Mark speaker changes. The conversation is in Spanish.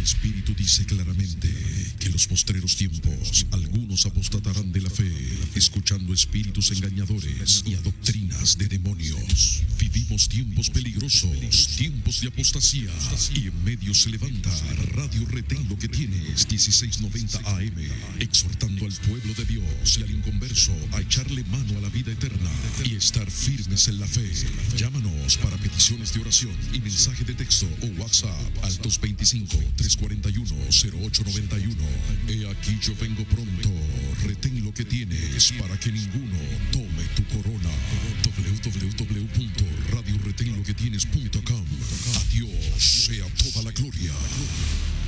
Speaker 1: Espíritu dice claramente que en los postreros tiempos algunos apostatarán de la fe, escuchando espíritus engañadores y a doctrinas de demonios. Vivimos tiempos peligrosos, tiempos de apostasía, y en medio se levanta Radio Retén Lo que Tienes, 1690 AM, exhortando al pueblo de Dios y al inconverso a echarle mano a la vida eterna y estar firmes en la fe. Llámanos para peticiones de oración y mensaje de texto o WhatsApp al 225-341-0891. He aquí yo vengo pronto. Retén lo que tienes para que ninguno tome tu corona. www.radioretenloquetienes.com. A Dios sea toda la gloria.